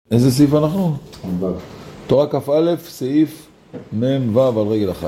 איזה סעיף אנחנו? תורה כ"א, סעיף מ"ו על רגל אחת.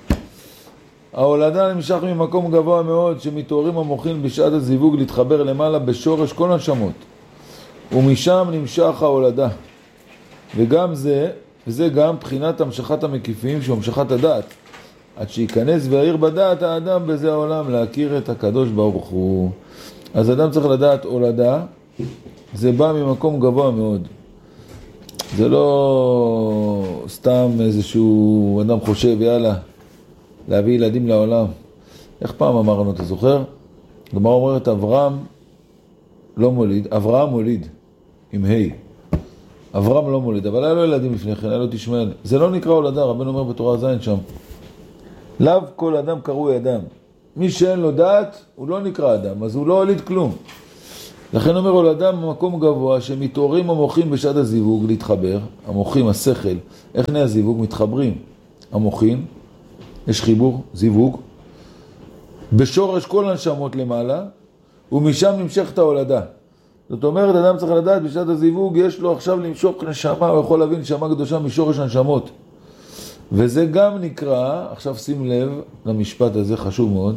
ההולדה נמשך ממקום גבוה מאוד שמתעוררים המוחין בשעת הזיווג להתחבר למעלה בשורש כל הנשמות, ומשם נמשך ההולדה. וגם וזה גם בחינת המשכת המקיפים שהוא המשכת הדעת, עד שיכנס ויעיר בדעת האדם בזה העולם להכיר את הקדוש ברוך הוא. אז אדם צריך לדעת הולדה, זה בא ממקום גבוה מאוד. זה לא סתם איזשהו אדם חושב, יאללה, להביא ילדים לעולם. איך פעם אמרנו, אתה זוכר? גמרא אומרת, אברהם לא מוליד, אברהם מוליד, עם ה'. אברהם לא מוליד, אבל היה לו ילדים לפני כן, היה לו תשמעאל. זה לא נקרא הולדה, רבנו אומר בתורה זין שם. לאו כל אדם קרוי אדם. מי שאין לו דעת, הוא לא נקרא אדם, אז הוא לא הוליד כלום. לכן אומר הולדה במקום גבוה שמתעוררים המוחים בשעת הזיווג להתחבר, המוחים, השכל, איך נהיה הזיווג? מתחברים. המוחים, יש חיבור, זיווג, בשורש כל הנשמות למעלה, ומשם נמשכת ההולדה. זאת אומרת, אדם צריך לדעת בשעת הזיווג, יש לו עכשיו למשוך נשמה, הוא יכול להבין נשמה קדושה משורש הנשמות. וזה גם נקרא, עכשיו שים לב למשפט הזה, חשוב מאוד,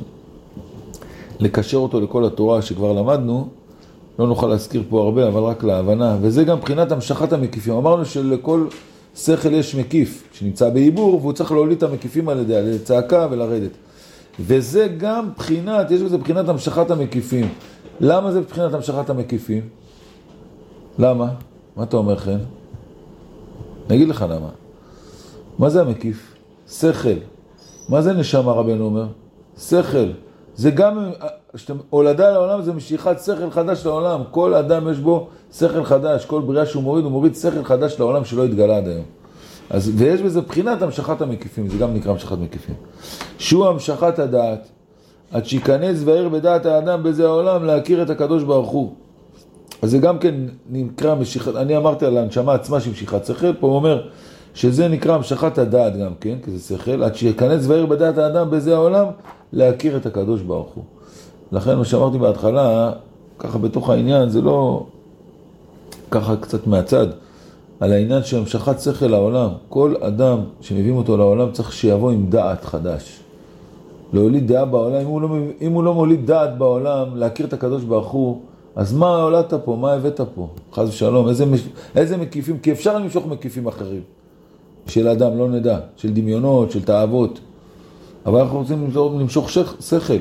לקשר אותו לכל התורה שכבר למדנו, לא נוכל להזכיר פה הרבה, אבל רק להבנה. וזה גם בחינת המשכת המקיפים. אמרנו שלכל שכל יש מקיף, שנמצא בעיבור, והוא צריך להוליד את המקיפים על ידי צעקה ולרדת. וזה גם בחינת, יש בזה בחינת המשכת המקיפים. למה זה בחינת המשכת המקיפים? למה? מה אתה אומר כן? נגיד לך למה. מה זה המקיף? שכל. מה זה נשמה רבנו אומר? שכל. זה גם, הולדה לעולם זה משיכת שכל חדש לעולם. כל אדם יש בו שכל חדש, כל בריאה שהוא מוריד, הוא מוריד שכל חדש לעולם שלא התגלה עד היום. אז, ויש בזה בחינת המשכת המקיפים, זה גם נקרא המשכת מקיפים. שהוא המשכת הדעת, עד שיכנס ויעיר בדעת האדם בזה העולם להכיר את הקדוש ברוך הוא. אז זה גם כן נקרא משיכת, אני אמרתי על הנשמה עצמה שהיא משיכת שכל, פה הוא אומר שזה נקרא המשכת הדעת גם כן, כי זה שכל, עד שיכנס ויעיר בדעת האדם בזה העולם להכיר את הקדוש ברוך הוא. לכן מה שאמרתי בהתחלה, ככה בתוך העניין, זה לא ככה קצת מהצד, על העניין של המשכת שכל לעולם. כל אדם שמביאים אותו לעולם צריך שיבוא עם דעת חדש. להוליד דעה בעולם, אם הוא לא מוליד דעת בעולם, להכיר את הקדוש ברוך הוא, אז מה הולדת פה? מה הבאת פה? חס ושלום, איזה מקיפים? כי אפשר למשוך מקיפים אחרים. של אדם, לא נדע, של דמיונות, של תאוות. אבל אנחנו רוצים למשוך שכל.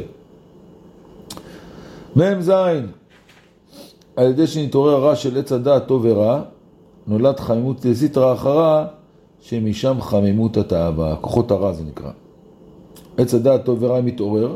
מהם זין, על ידי שנתעורר הרע של עץ הדעת טוב ורע, נולד חמימות סטרא אחרא, שמשם חמימות התאווה. כוחות הרע זה נקרא. עץ הדעת טוב ורע מתעורר,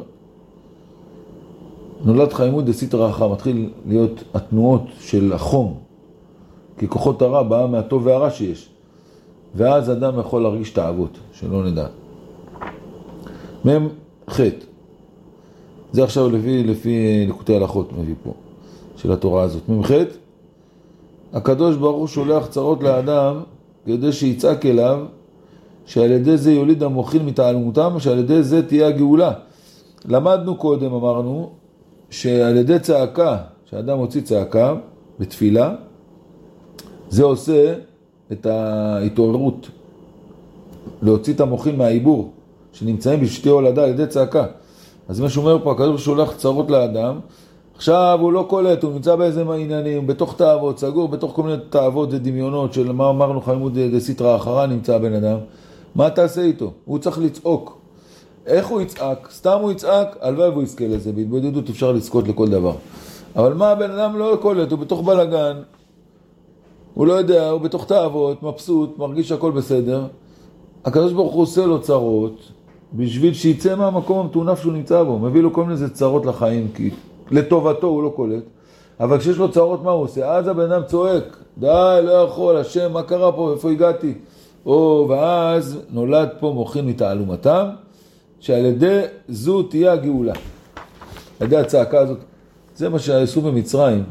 נולד חמימות דסטרא אחרא, מתחיל להיות התנועות של החום, כי כוחות הרע באה מהטוב והרע שיש. ואז אדם יכול להרגיש תאוות, שלא נדע. מהם חטא. זה עכשיו לפי לקוטי הלכות מביא פה, של התורה הזאת. מהם חטא, הקדוש ברוך הוא שולח צרות לאדם, כדי שיצעק אליו, שעל ידי זה יוליד המוחין מתעלמותם, שעל ידי זה תהיה הגאולה. למדנו קודם, אמרנו, שעל ידי צעקה, שהאדם הוציא צעקה בתפילה, זה עושה את ההתעוררות, להוציא את המוחין מהעיבור, שנמצאים בשתי הולדה על ידי צעקה. אז מה שאומר פה, הקדוש שולח צרות לאדם, עכשיו הוא לא קולט, הוא נמצא באיזה עניינים, בתוך תאוות, סגור, בתוך כל מיני תאוות ודמיונות של מה אמרנו חמימות דסטרא אחרא, נמצא בן אדם. מה תעשה איתו? הוא צריך לצעוק. איך הוא יצעק? סתם הוא יצעק, הלוואי והוא יזכה לזה. בהתבודדות אפשר לזכות לכל דבר. אבל מה הבן אדם לא קולט? הוא בתוך בלגן, הוא לא יודע, הוא בתוך תאוות, מבסוט, מרגיש שהכל בסדר. הקדוש ברוך הוא עושה לו צרות, בשביל שיצא מהמקום המטונף שהוא נמצא בו. מביא לו כל מיני צרות לחיים, כי לטובתו הוא לא קולט. אבל כשיש לו צרות, מה הוא עושה? אז הבן אדם צועק, די, לא יכול, השם, מה קרה פה, איפה הגעתי? ואז נולד פה מוחין מתעלומתם, שעל ידי זו תהיה הגאולה. על ידי הצעקה הזאת, זה מה שעשו במצרים,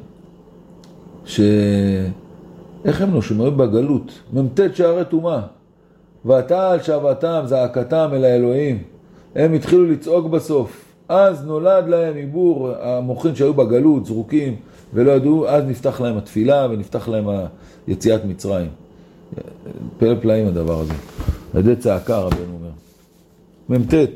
איך הם נושמים? היו בגלות, ממתת שערי טומאה, ותעל שבתם, זעקתם אל האלוהים. הם התחילו לצעוק בסוף. אז נולד להם עיבור, המוחין שהיו בגלות, זרוקים, ולא ידעו, אז נפתח להם התפילה ונפתח להם יציאת מצרים. פלא פלאים הדבר הזה. על ידי צעקה רבנו אומר. ממתת.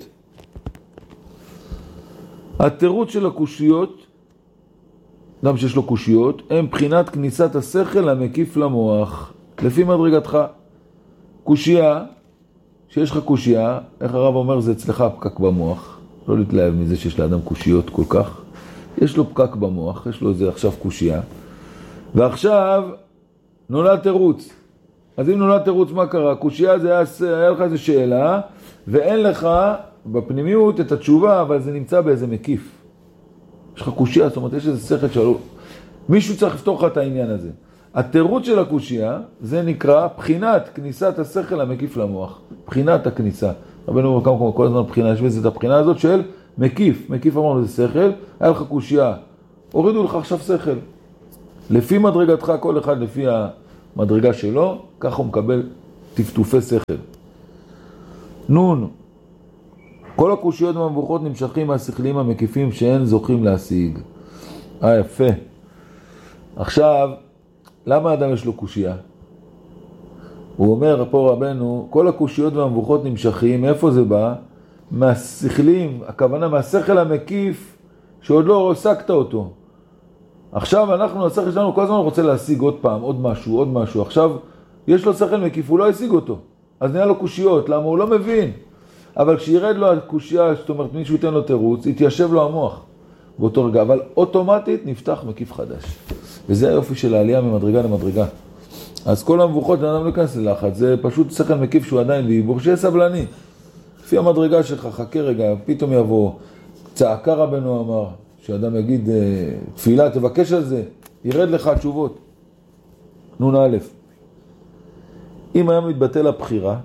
התירוץ של הקושיות, אדם שיש לו קושיות, הם בחינת כניסת השכל המקיף למוח, לפי מדרגתך. קושייה, שיש לך קושייה, איך הרב אומר, זה אצלך פקק במוח. לא להתלהב מזה שיש לאדם קושיות כל כך. יש לו פקק במוח, יש לו זה עכשיו קושייה. ועכשיו נולד תירוץ. אז אם נולד תירוץ, מה קרה? קושייה זה היה לך איזו שאלה, ואין לך בפנימיות את התשובה, אבל זה נמצא באיזה מקיף. יש לך קושייה, זאת אומרת, יש איזה שכל שלו. מישהו צריך לפתור לך את העניין הזה. התירוץ של הקושייה, זה נקרא בחינת כניסת השכל המקיף למוח. בחינת הכניסה. רבנו אומר כמה כל הזמן בחינה, יש בזה את הבחינה הזאת של מקיף. מקיף אמרנו זה שכל, היה לך קושייה. הורידו לך עכשיו שכל. לפי מדרגתך, כל אחד לפי המדרגה שלו, ככה הוא מקבל טפטופי שכל. נון. כל הקושיות והמבוכות נמשכים מהשכלים המקיפים שאין זוכים להשיג. יפה. עכשיו, למה האדם יש לו קושייה? הוא אומר פה רבנו, כל הקושיות והמבוכות נמשכים, מאיפה זה בא? מהשכלים, הכוונה מהשכל המקיף שעוד לא עסקת אותו. עכשיו אנחנו, השכל שלנו כל הזמן רוצה להשיג עוד פעם, עוד משהו. עכשיו יש לו שכל מקיף, הוא לא השיג אותו. אז נהיה לו קושיות, למה? הוא לא מבין. אבל כשירד לו הקושייה, זאת אומרת, מישהו ייתן לו תירוץ, יתיישב לו המוח באותו רגע, אבל אוטומטית נפתח מקיף חדש. וזה היופי של העלייה ממדרגה למדרגה. אז כל המבוכות, אדם לא יכנס ללחץ, זה פשוט שכל מקיף שהוא עדיין בעיבור, שיהיה סבלני. לפי המדרגה שלך, חכה רגע, פתאום יבוא, צעקה רבנו אמר, שאדם יגיד, תפילה, תבקש על זה, ירד לך תשובות. נון א', אם היה מתבטל הבחירה,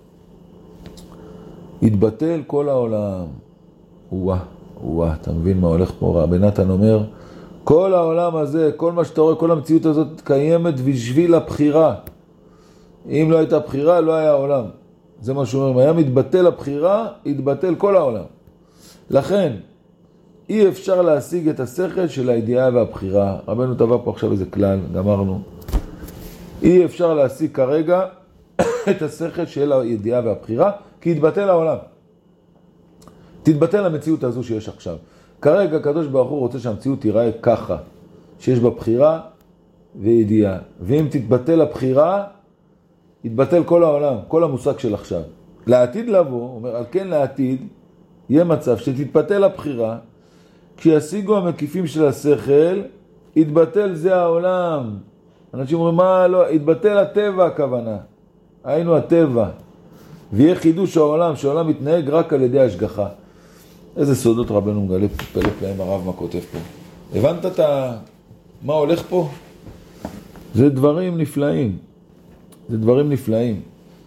יתבטל כל העולם. אתה מבין מה הולך פה? רבי נתן אומר, כל העולם הזה, כל מה שאתה רואה, כל המציאות הזאת קיימת בשביל הבחירה. אם לא הייתה בחירה, לא היה העולם. זה מה שהוא אומר, אם היה מתבטל הבחירה, יתבטל כל העולם. לכן, אי אפשר להשיג את השכל של הידיעה והבחירה. רבנו טבע פה עכשיו איזה כלל, גמרנו. אי אפשר להשיג כרגע את השכל של הידיעה והבחירה, כי יתבטל העולם. תתבטל המציאות הזו שיש עכשיו. כרגע הקדוש ברוך הוא רוצה שהמציאות תיראה ככה, שיש בה בחירה וידיעה. ואם תתבטל הבחירה, יתבטל כל העולם, כל המושג של עכשיו. לעתיד לבוא, אומר, על כן לעתיד, יהיה מצב שתתבטל הבחירה, כשישיגו המקיפים של השכל, יתבטל זה העולם. אנשים אומרים, מה לא, יתבטל הטבע הכוונה. היינו הטבע. ויהיה חידוש העולם, שהעולם מתנהג רק על ידי השגחה. איזה סודות רבנו מגלה פלא פלאים הרב מה כותב פה. הבנת מה הולך פה? זה דברים נפלאים. זה דברים נפלאים.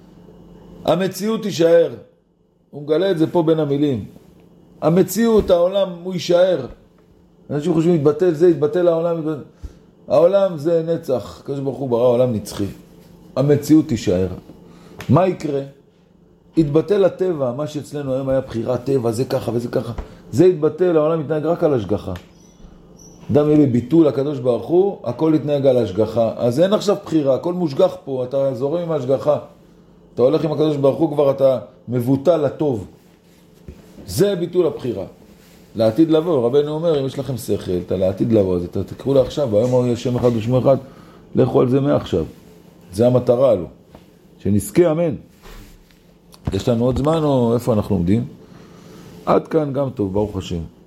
המציאות תישאר. הוא מגלה את זה פה בין המילים. המציאות, העולם, הוא יישאר. אנשים חושבים, יתבטל זה, יתבטל העולם. העולם זה נצח. הקדוש ברוך הוא ברא העולם נצחי. המציאות תישאר. מה יקרה? יתבטל הטבע, מה שאצלנו היום היה בחירת טבע, זה ככה וזה ככה. זה יתבטל, העולם מתנהג רק על השגחה. אדם יהיה בביטול הקדוש ברוך הוא, הכל יתנהג על השגחה. אז אין עכשיו בחירה, הכל מושגח פה, אתה זורם עם השגחה. אתה הולך עם הקדוש ברוך הוא, כבר אתה מבוטל לטוב. זה ביטול הבחירה. לעתיד לבוא, רבנו אומר, אם יש לכם שכל, אתה לעתיד לבוא, אז אתה תקראו לה עכשיו, והיום יש שם אחד ושמו אחד, לכו על זה מעכשיו. זה המטרה לו. שנזכה, אמן. יש לנו עוד זמן או איפה אנחנו עומדים? עד כאן גם טוב, ברוך השם.